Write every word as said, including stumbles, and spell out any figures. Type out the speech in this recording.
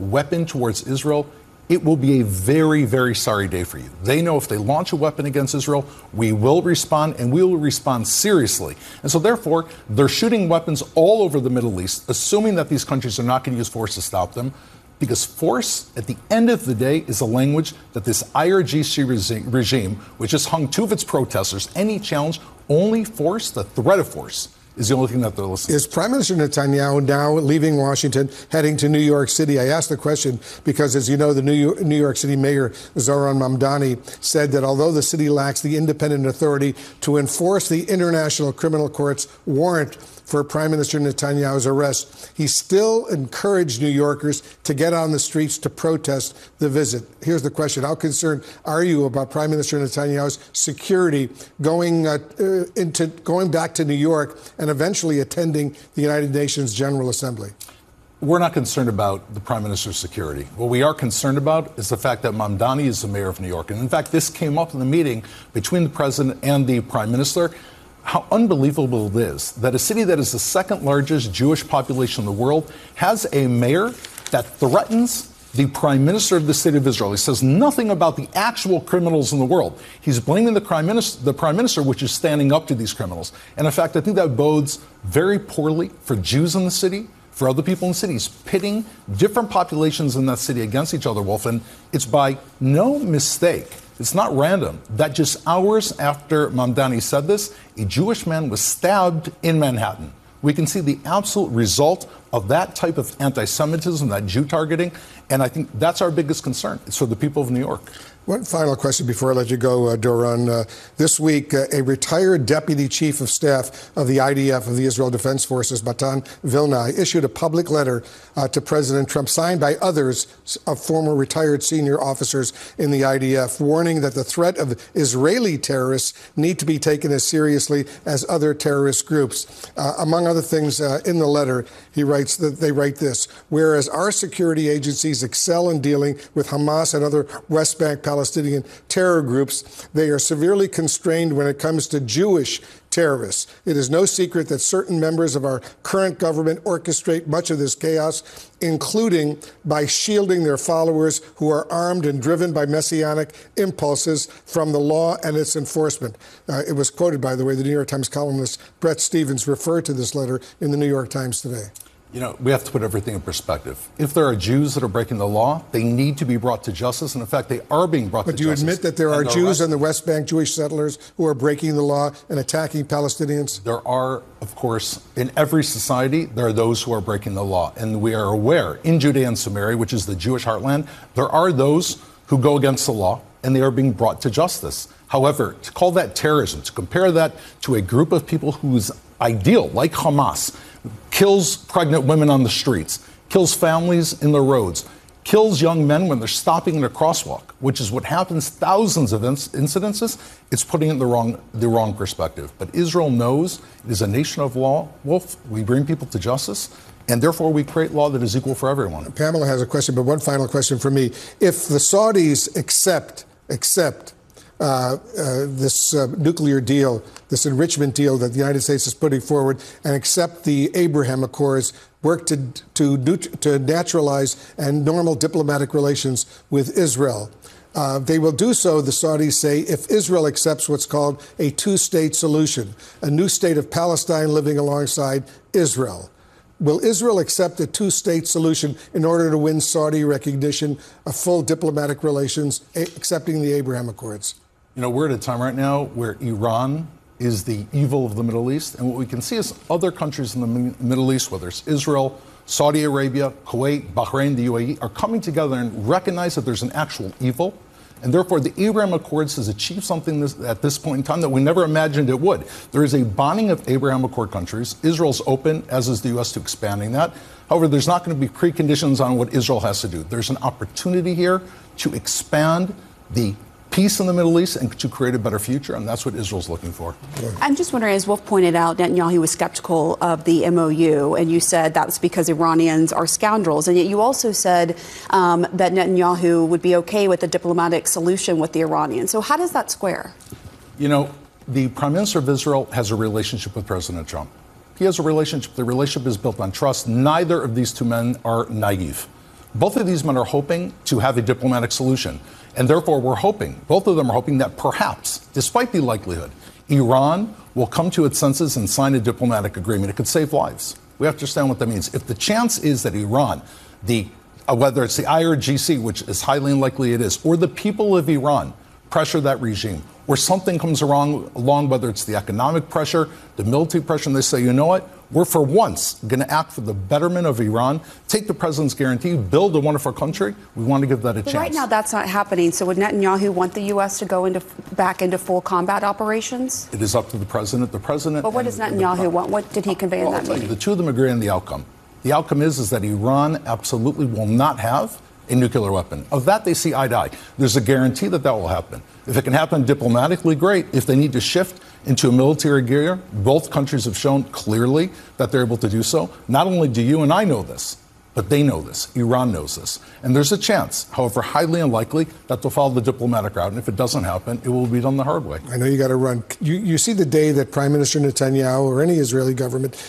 weapon towards Israel, it will be a very, very sorry day for you. They know if they launch a weapon against Israel, we will respond, and we will respond seriously. And so therefore, they're shooting weapons all over the Middle East, assuming that these countries are not going to use force to stop them, because force, at the end of the day, is a language that this I R G C regime, which has hung two of its protesters, any challenge, only force, the threat of force, is the only thing that they're listening to. Is Prime Minister Netanyahu now leaving Washington, heading to New York City? I asked the question because, as you know, the New York, New York City Mayor, Zohran Mamdani, said that although the city lacks the independent authority to enforce the International Criminal Court's warrant for Prime Minister Netanyahu's arrest, he still encouraged New Yorkers to get on the streets to protest the visit. Here's the question. How concerned are you about Prime Minister Netanyahu's security going uh, uh, into going back to New York and eventually attending the United Nations General Assembly? We're not concerned about the Prime Minister's security. What we are concerned about is the fact that Mamdani is the mayor of New York. And in fact, this came up in the meeting between the president and the Prime Minister. How unbelievable it is that a city that is the second largest Jewish population in the world has a mayor that threatens the Prime Minister of the State of Israel. He says nothing about the actual criminals in the world. He's blaming the Prime Minister, the Prime Minister, which is standing up to these criminals. And in fact, I think that bodes very poorly for Jews in the city, for other people in cities, pitting different populations in that city against each other, Wolf. And it's by no mistake, it's not random, that just hours after Mamdani said this, a Jewish man was stabbed in Manhattan. We can see the absolute result of that type of anti-Semitism, that Jew targeting, and I think that's our biggest concern. It's for the people of New York. One final question before I let you go, uh, Doron. Uh, this week, uh, a retired deputy chief of staff of the I D F, of the Israel Defense Forces, Matan Vilnai, issued a public letter uh, to President Trump, signed by others of former retired senior officers in the I D F, warning that the threat of Israeli terrorists need to be taken as seriously as other terrorist groups. Uh, among other things, uh, in the letter, he writes that they write this: whereas our security agencies excel in dealing with Hamas and other West Bank Palestinian terror groups, they are severely constrained when it comes to Jewish terrorists. It is no secret that certain members of our current government orchestrate much of this chaos, including by shielding their followers who are armed and driven by messianic impulses from the law and its enforcement. Uh, it was quoted, by the way, the New York Times columnist Bret Stephens referred to this letter in the New York Times today. You know, we have to put everything in perspective. If there are Jews that are breaking the law, they need to be brought to justice. And in fact, they are being brought but to justice. But do you admit that there are Jews in the West Bank, Jewish settlers, who are breaking the law and attacking Palestinians? There are, of course, in every society, there are those who are breaking the law. And we are aware in Judea and Samaria, which is the Jewish heartland, there are those who go against the law and they are being brought to justice. However, to call that terrorism, to compare that to a group of people whose ideal, like Hamas, kills pregnant women on the streets, kills families in the roads, kills young men when they're stopping in a crosswalk, which is what happens thousands of inc- incidences, it's putting it in the wrong, the wrong perspective. But Israel knows it is a nation of law. Wolf, we bring people to justice, and therefore we create law that is equal for everyone. Pamela has a question, but one final question for me. If the Saudis accept, accept Uh, uh, this uh, nuclear deal, this enrichment deal that the United States is putting forward, and accept the Abraham Accords, work to to, to naturalize and normal diplomatic relations with Israel. Uh, they will do so, the Saudis say, if Israel accepts what's called a two-state solution, a new state of Palestine living alongside Israel. Will Israel accept a two-state solution in order to win Saudi recognition of full diplomatic relations, accepting the Abraham Accords? You know, we're at a time right now where Iran is the evil of the Middle East. And what we can see is other countries in the Middle East, whether it's Israel, Saudi Arabia, Kuwait, Bahrain, the U A E, are coming together and recognize that there's an actual evil. And therefore, the Abraham Accords has achieved something this, at this point in time that we never imagined it would. There is a bonding of Abraham Accord countries. Israel's open, as is the U S, to expanding that. However, there's not going to be preconditions on what Israel has to do. There's an opportunity here to expand the peace in the Middle East and to create a better future, and that's what Israel's looking for. I'm just wondering, as Wolf pointed out, Netanyahu was skeptical of the M O U, and you said that was because Iranians are scoundrels, and yet you also said um, that Netanyahu would be okay with a diplomatic solution with the Iranians. So how does that square? You know, the Prime Minister of Israel has a relationship with President Trump. He has a relationship. The relationship is built on trust. Neither of these two men are naive. Both of these men are hoping to have a diplomatic solution. And therefore, we're hoping, both of them are hoping that perhaps, despite the likelihood, Iran will come to its senses and sign a diplomatic agreement. It could save lives. We have to understand what that means. If the chance is that Iran, the uh, whether it's the I R G C, which is highly unlikely it is, or the people of Iran pressure that regime, or something comes along, along, whether it's the economic pressure, the military pressure, and they say, you know what, we're for once going to act for the betterment of Iran, take the president's guarantee, build a wonderful country, we want to give that a but chance. Right now, that's not happening. So would Netanyahu want the U S to go into back into full combat operations? It is up to the president. The president. But what does Netanyahu the, want? What did he convey well, in that meeting? The two of them agree on the outcome. The outcome is, is that Iran absolutely will not have a nuclear weapon. Of that, they see eye to eye. There's a guarantee that that will happen. If it can happen diplomatically, great. If they need to shift into a military gear, both countries have shown clearly that they're able to do so. Not only do you and I know this, but they know this. Iran knows this. And there's a chance, however highly unlikely, that they'll follow the diplomatic route. And if it doesn't happen, it will be done the hard way. I know you got to run. You, you see the day that Prime Minister Netanyahu or any Israeli government